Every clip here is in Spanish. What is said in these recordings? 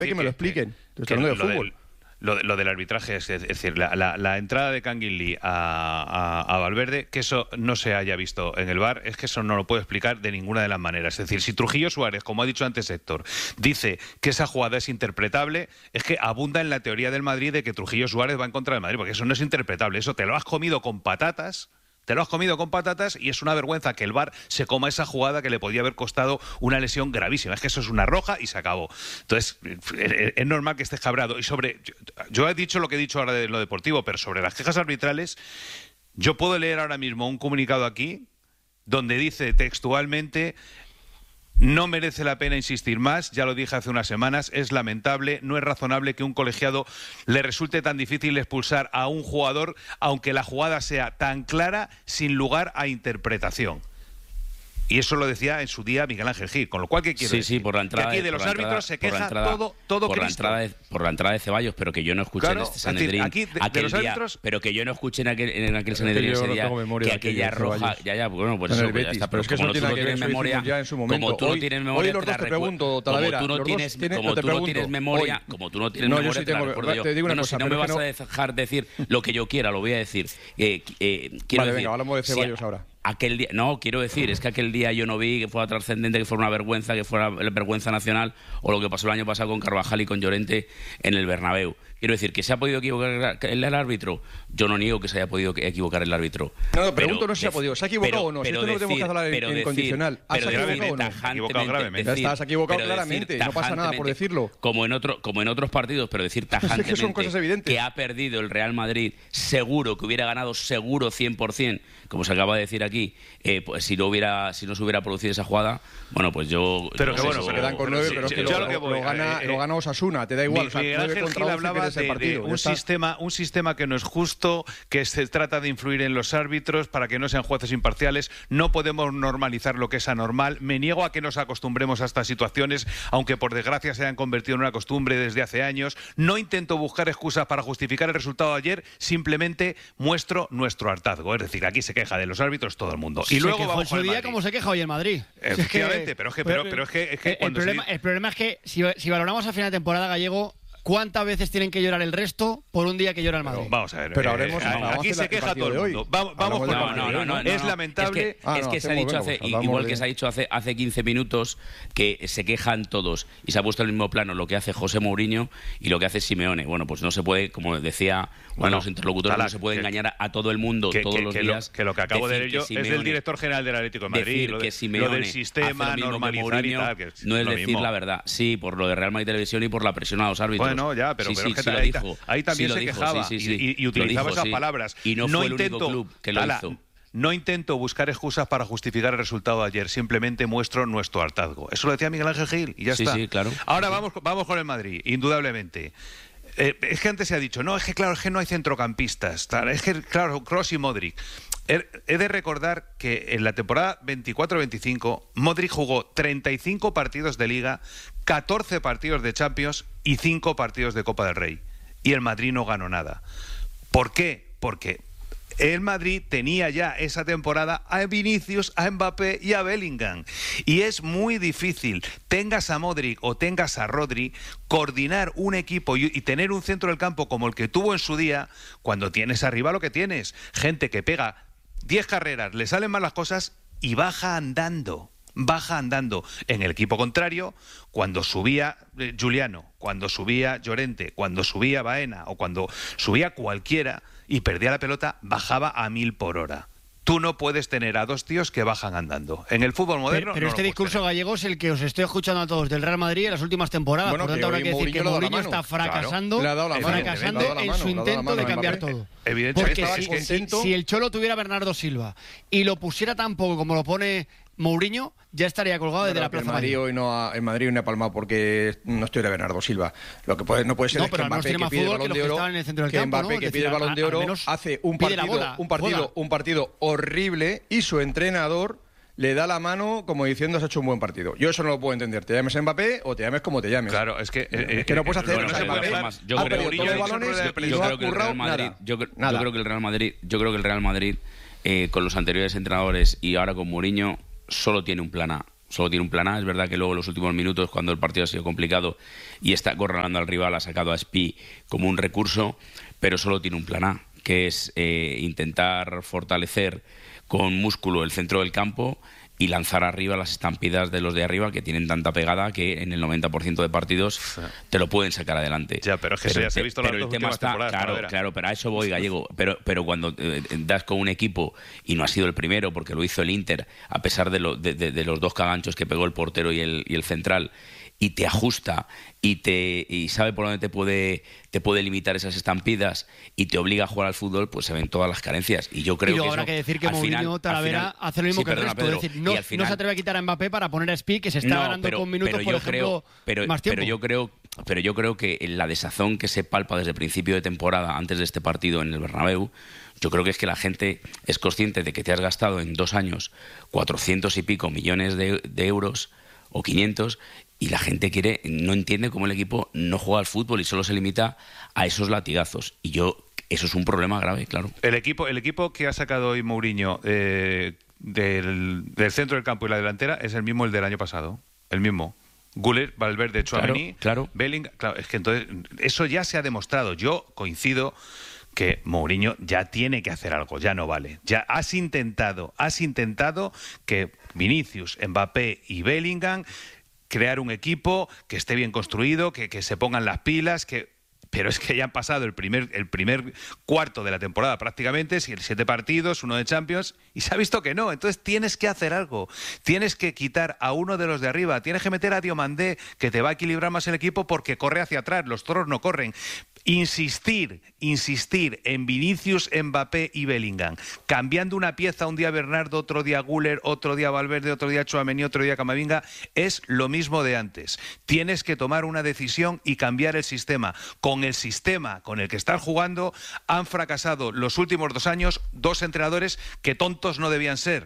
que me lo expliquen. Estoy hablando de fútbol. Lo del arbitraje, es decir, la entrada de Canguilí a Valverde, que eso no se haya visto en el VAR, es que eso no lo puedo explicar de ninguna de las maneras. Es decir, si Trujillo Suárez, como ha dicho antes Héctor, dice que esa jugada es interpretable, es que abunda en la teoría del Madrid de que Trujillo Suárez va en contra del Madrid, porque eso no es interpretable. Eso te lo has comido con patatas. Te lo has comido con patatas y es una vergüenza que el VAR se coma esa jugada que le podía haber costado una lesión gravísima. Es que eso es una roja y se acabó. Entonces, es normal que estés cabreado. Y yo he dicho lo que he dicho ahora de lo deportivo, pero sobre las quejas arbitrales, yo puedo leer ahora mismo un comunicado aquí donde dice textualmente: no merece la pena insistir más, ya lo dije hace unas semanas, es lamentable, no es razonable que un colegiado le resulte tan difícil expulsar a un jugador, aunque la jugada sea tan clara, sin lugar a interpretación. Y eso lo decía en su día Miguel Ángel Gil, con lo cual, ¿qué quiero decir? Sí, por la entrada. Que aquí de los árbitros se queja todo por Cristo. Por la entrada de Ceballos, pero que yo no escuché en este Sanedrín aquí de los árbitros, pero que yo no escuché en aquel Sanedrín ese día que aquella roja, bueno, pues eso, pues ya está, pero como tú no tienes memoria, como tú no tienes memoria, hoy los dos te pregunto, Talavera, como tú no tienes memoria, te digo una cosa, si no me vas a dejar decir lo que yo quiera, lo voy a decir. Vale, venga, hablamos de Ceballos ahora. Aquel día, no, quiero decir, es que aquel día yo no vi que fuera trascendente, que fuera una vergüenza, que fuera vergüenza nacional, o lo que pasó el año pasado con Carvajal y con Llorente en el Bernabéu. Quiero decir, ¿que se ha podido equivocar el árbitro? Yo no niego que se haya podido equivocar el árbitro. No, pregunto no si se ha podido. ¿Se ha equivocado o no? Si esto no lo tenemos que hablar en condicional. ¿Has equivocado o no? Equivocado gravemente. Ya está, has equivocado claramente. No pasa nada por decirlo. Como en otros partidos, pero decir tajantemente que son cosas evidentes. Que ha perdido el Real Madrid, seguro que hubiera ganado, seguro 100%, como se acaba de decir aquí, pues si no se hubiera producido esa jugada, bueno, pues yo... Pero que bueno, se quedan con 9, pero es que lo gana Osasuna, te da igual. Miguel Ángel Gil hablaba de un sistema que no es justo, que se trata de influir en los árbitros para que no sean jueces imparciales. No podemos normalizar lo que es anormal. Me niego a que nos acostumbremos a estas situaciones, aunque por desgracia se hayan convertido en una costumbre desde hace años. No intento buscar excusas para justificar el resultado de ayer, simplemente muestro nuestro hartazgo. Es decir, aquí se queja de los árbitros todo el mundo. Y luego vamos con el Madrid. Como se queja hoy el Madrid. Efectivamente, pero es que el problema es que si valoramos a final de temporada, Gallego, ¿cuántas veces tienen que llorar el resto por un día que llora el Madrid? Vamos a ver. Pero aquí se queja todo el mundo. Vamos con el Madrid. No, es lamentable. Es que se ha dicho igual que se ha dicho hace 15 minutos, que se quejan todos. Y se ha puesto en el mismo plano lo que hace José Mourinho y lo que hace Simeone. Bueno, pues no se puede, como decía uno de los interlocutores, no se puede engañar a todo el mundo todos los días. Que lo que acabo de leer yo es del director general del Atlético de Madrid. Lo del sistema, normalizar y tal. No es decir la verdad. Sí, por lo de Real Madrid Televisión y por la presión a los árbitros. Bueno, ya, pero es que ahí también se quejaba y utilizaba esas palabras. Y no fue el único club que lo hizo. No intento buscar excusas para justificar el resultado de ayer, simplemente muestro nuestro hartazgo. Eso lo decía Miguel Ángel Gil y ya está. Sí, claro. Ahora vamos con el Madrid, indudablemente. Es que antes se ha dicho, no, es que no hay centrocampistas, es que claro, Kroos y Modric. He de recordar que en la temporada 24-25 Modric jugó 35 partidos de Liga, 14 partidos de Champions y 5 partidos de Copa del Rey. Y el Madrid no ganó nada. ¿Por qué? Porque el Madrid tenía ya esa temporada a Vinicius, a Mbappé y a Bellingham. Y es muy difícil, tengas a Modric o tengas a Rodri, coordinar un equipo y tener un centro del campo como el que tuvo en su día, cuando tienes arriba lo que tienes. Gente que pega 10 carreras, le salen mal las cosas y baja andando. En el equipo contrario, cuando subía Giuliano, cuando subía Llorente, cuando subía Baena o cuando subía cualquiera y perdía la pelota, bajaba a 1000 por hora. Tú no puedes tener a dos tíos que bajan andando. En el fútbol moderno pero este discurso gallego es el que os estoy escuchando a todos del Real Madrid en las últimas temporadas. Por tanto, habrá que decir que Mourinho está fracasando, en su intento de cambiar todo. Evidentemente, porque si el Cholo tuviera a Bernardo Silva y lo pusiera tan poco como lo pone Mourinho, ya estaría colgado desde la Plaza Madrid. El Madrid no ha palmado porque no estoy de Bernardo Silva. Lo que no puede ser es que Mbappé, que pide el Balón de Oro, Mbappé, que pide el Balón de Oro, hace un partido horrible y su entrenador le da la mano como diciendo has hecho un buen partido. Yo eso no lo puedo entender. Te llames Mbappé o te llames como te llames. Claro, es que no puedes hacer. Yo creo que el Real Madrid con los anteriores entrenadores y ahora con Mourinho solo tiene un plan A, Solo tiene un plan A. Es verdad que luego en los últimos minutos, cuando el partido ha sido complicado y está acorralando al rival, ha sacado a Spi como un recurso, pero solo tiene un plan A, que es intentar fortalecer con músculo el centro del campo y lanzar arriba las estampidas de los de arriba, que tienen tanta pegada que en el 90% de partidos te lo pueden sacar adelante. Ya, pero es que eso ya se ha visto las dos últimas temporadas. Claro, pero a eso voy, Gallego. Pero cuando das con un equipo, y no ha sido el primero, porque lo hizo el Inter, a pesar de los dos caganchos que pegó el portero y el central, y te ajusta y sabe por dónde te puede limitar esas estampidas y te obliga a jugar al fútbol, pues se ven todas las carencias. Y yo creo que habrá que decir que Mourinho Talavera hace lo mismo que el resto. Pedro, es decir, no se atreve a quitar a Mbappé para poner a Spi, que se está ganando con minutos, por ejemplo, más tiempo. Pero yo creo que la desazón que se palpa desde el principio de temporada, antes de este partido en el Bernabéu, yo creo que es que la gente es consciente de que te has gastado en 2 años 400 y pico millones de euros o 500, y la gente no entiende cómo el equipo no juega al fútbol y solo se limita a esos latigazos. Y eso es un problema grave, claro. El equipo que ha sacado hoy Mourinho del centro del campo y la delantera es el mismo el del año pasado. El mismo. Güler, Valverde, Tchouaméni, Bellingham. Claro, es que entonces eso ya se ha demostrado. Yo coincido que Mourinho ya tiene que hacer algo, ya no vale. Ya has intentado que Vinicius, Mbappé y Bellingham crear un equipo que esté bien construido, que se pongan las pilas, pero es que ya han pasado el primer cuarto de la temporada prácticamente, 7 partidos, 1 de Champions, y se ha visto que no. Entonces tienes que hacer algo. Tienes que quitar a uno de los de arriba. Tienes que meter a Diomandé, que te va a equilibrar más el equipo porque corre hacia atrás. Los toros no corren. Insistir en Vinicius, Mbappé y Bellingham, cambiando una pieza, un día Bernardo, otro día Güler, otro día Valverde, otro día Tchouaméni, otro día Camavinga, es lo mismo de antes. Tienes que tomar una decisión y cambiar el sistema. Con el sistema con el que están jugando han fracasado los últimos 2 años 2 entrenadores que tontos no debían ser.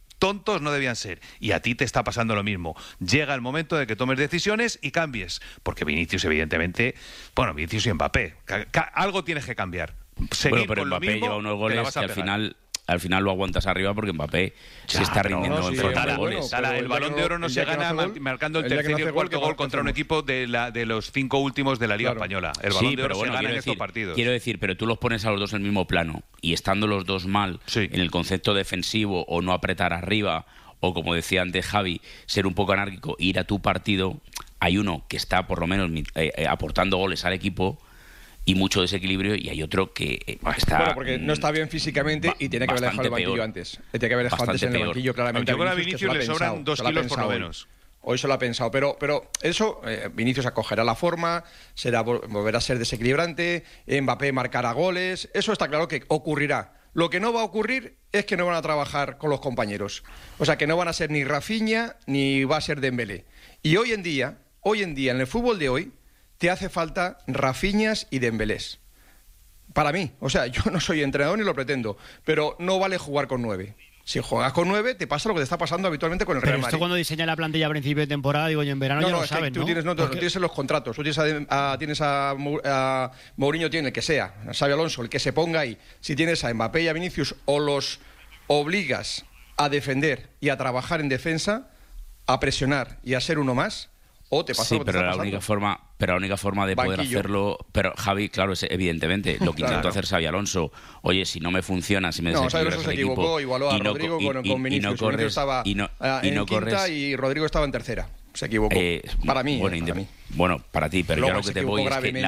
Y a ti te está pasando lo mismo. Llega el momento de que tomes decisiones y cambies. Porque Vinicius, evidentemente... Bueno, Vinicius y Mbappé. Algo tienes que cambiar. Seguir pero con Mbappé lo mismo, lleva unos goles que al final lo aguantas arriba porque Mbappé se está rindiendo en forma de goles. El Balón de Oro no se gana marcando el tercer y el cuarto gol contra un equipo de los 5 últimos de la Liga Española. El Balón de Oro se gana en estos partidos. Quiero decir, pero tú los pones a los dos en el mismo plano y estando los dos mal en el concepto defensivo o no apretar arriba o, como decía antes Javi, ser un poco anárquico, ir a tu partido, hay uno que está por lo menos aportando goles al equipo y mucho desequilibrio, y hay otro que está... Bueno, porque no está bien físicamente y tiene que haber dejado el banquillo antes. Tiene que haber dejado antes en el banquillo, claramente. Yo creo que a Vinicius le sobran 2 kilos por lo menos. Hoy se lo ha pensado, pero eso, Vinicius acogerá la forma, volverá a ser desequilibrante, Mbappé marcará goles, eso está claro que ocurrirá. Lo que no va a ocurrir es que no van a trabajar con los compañeros. O sea, que no van a ser ni Rafinha ni va a ser Dembélé. Y hoy en día, en el fútbol de hoy, te hace falta Rafinhas y Dembélés. Para mí, o sea, yo no soy entrenador ni lo pretendo, pero no vale jugar con 9. Si juegas con 9, te pasa lo que te está pasando habitualmente con el Real Madrid. Pero esto cuando diseña la plantilla a principio de temporada, digo yo, en verano ya lo saben, ¿no? Tú tienes en los contratos, tú tienes a Mourinho, tiene el que sea, a Xabi Alonso, el que se ponga ahí. Si tienes a Mbappé y a Vinicius, o los obligas a defender y a trabajar en defensa, a presionar y a ser uno más, o te pasa lo que te está pasando. Pero la única forma de poder hacerlo... Pero Javi, claro, es evidentemente lo que intentó hacer Xabi Alonso. Oye, si no me funciona, si me desequilibras el equipo... No, Xabi Alonso se equivocó, igualó a Rodrigo con Vinicius. Vinicius estaba en quinta y Rodrigo estaba en tercera. Se equivocó. Para mí. Bueno, para ti, pero yo lo que te voy es que la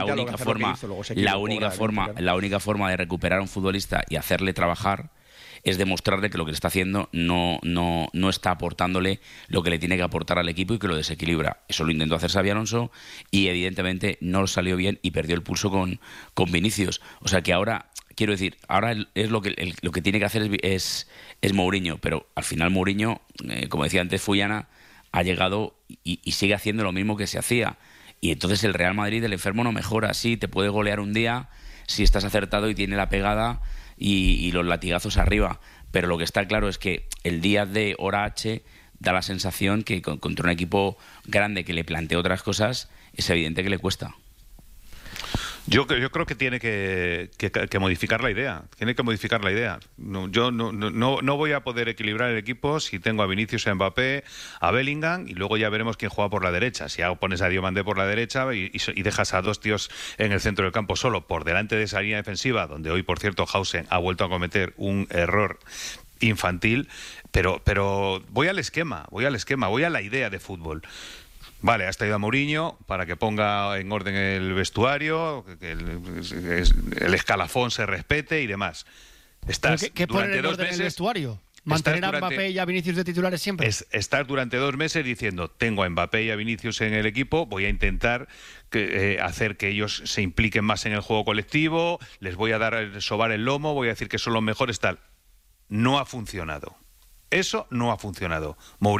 única forma de recuperar a un futbolista y hacerle trabajar es demostrarle que lo que le está haciendo no está aportándole lo que le tiene que aportar al equipo y que lo desequilibra. Eso lo intentó hacer Xabi Alonso y evidentemente no salió bien y perdió el pulso con Vinicius. O sea que ahora, quiero decir, ahora es lo que tiene que hacer es Mourinho, pero al final Mourinho, como decía antes Fuyana, ha llegado y sigue haciendo lo mismo que se hacía. Y entonces el Real Madrid, el enfermo, no mejora. Sí, te puede golear un día si estás acertado y tiene la pegada y los latigazos arriba, pero lo que está claro es que el día de hora H da la sensación que contra un equipo grande que le plantea otras cosas es evidente que le cuesta. Yo creo que tiene que modificar la idea. Tiene que modificar la idea. Yo no voy a poder equilibrar el equipo si tengo a Vinicius, a Mbappé, a Bellingham, y luego ya veremos quién juega por la derecha. Si pones a Diomandé por la derecha y dejas a dos tíos en el centro del campo solo por delante de esa línea defensiva, donde hoy, por cierto, Hausen ha vuelto a cometer un error infantil, pero voy al esquema, voy a la idea de fútbol. Vale, has traído a Mourinho para que ponga en orden el vestuario, que el escalafón se respete y demás. ¿Qué poner en orden el vestuario? ¿Mantener a Mbappé y a Vinicius de titulares siempre? Estar durante 2 meses diciendo, tengo a Mbappé y a Vinicius en el equipo, voy a intentar hacer que ellos se impliquen más en el juego colectivo, les voy a sobar el lomo, voy a decir que son los mejores, tal. No ha funcionado. Eso no ha funcionado.